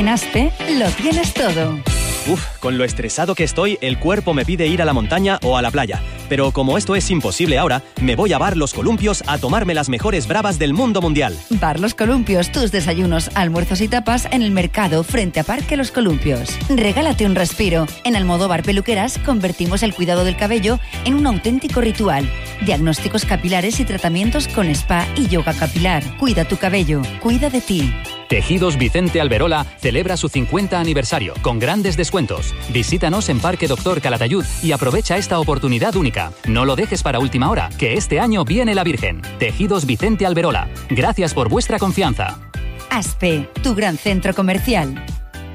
En Aspe lo tienes todo. Con lo estresado que estoy, el cuerpo me pide ir a la montaña o a la playa. Pero como esto es imposible ahora, me voy a Bar Los Columpios a tomarme las mejores bravas del mundo mundial. Bar Los Columpios, tus desayunos, almuerzos y tapas en el mercado frente a Parque Los Columpios. Regálate un respiro. En Almodóvar Peluqueras convertimos el cuidado del cabello en un auténtico ritual. Diagnósticos capilares y tratamientos con spa y yoga capilar. Cuida tu cabello, cuida de ti. Tejidos Vicente Alberola celebra su 50 aniversario con grandes descuentos. Visítanos en Parque Doctor Calatayud y aprovecha esta oportunidad única. No lo dejes para última hora, que este año viene la Virgen. Tejidos Vicente Alberola. Gracias por vuestra confianza. Aspe, tu gran centro comercial.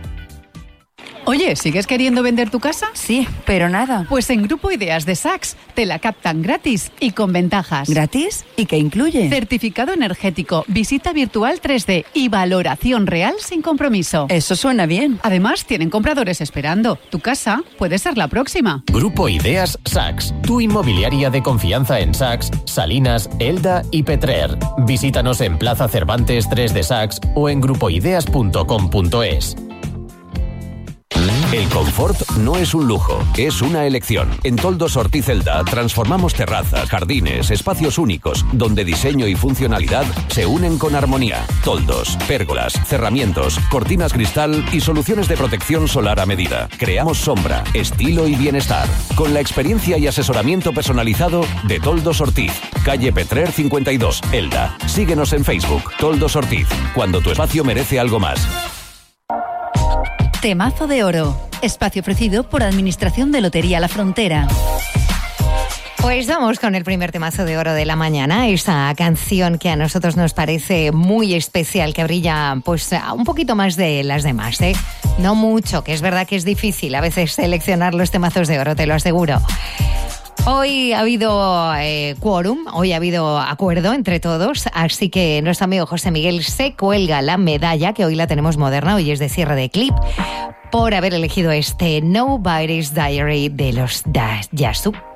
Oye, ¿sigues queriendo vender tu casa? Sí, pero nada. Pues en Grupo Ideas de Sachs te la captan gratis y con ventajas. ¿Gratis? ¿Y qué incluye? Certificado energético, visita virtual 3D y valoración real sin compromiso. Eso suena bien. Además, tienen compradores esperando. Tu casa puede ser la próxima. Grupo Ideas Sachs, tu inmobiliaria de confianza en Sachs, Salinas, Elda y Petrer. Visítanos en Plaza Cervantes 3 de Sachs o en grupoideas.com.es. El confort no es un lujo, es una elección. En Toldos Ortiz Elda transformamos terrazas, jardines, espacios únicos, donde diseño y funcionalidad se unen con armonía. Toldos, pérgolas, cerramientos, cortinas cristal y soluciones de protección solar a medida. Creamos sombra, estilo y bienestar. Con la experiencia y asesoramiento personalizado de Toldos Ortiz, calle Petrer 52, Elda. Síguenos en Facebook, Toldos Ortiz, cuando tu espacio merece algo más. Temazo de Oro, espacio ofrecido por Administración de Lotería La Frontera. Pues vamos con el primer temazo de oro de la mañana, esa canción que a nosotros nos parece muy especial, que brilla pues un poquito más de las demás, ¿eh? No mucho, que es verdad que es difícil a veces seleccionar los temazos de oro, te lo aseguro. Hoy ha habido quórum, hoy ha habido acuerdo entre todos, así que nuestro amigo José Miguel se cuelga la medalla, que hoy la tenemos moderna, hoy es de cierre de clip, por haber elegido este Nobody's Diary de los Yasu.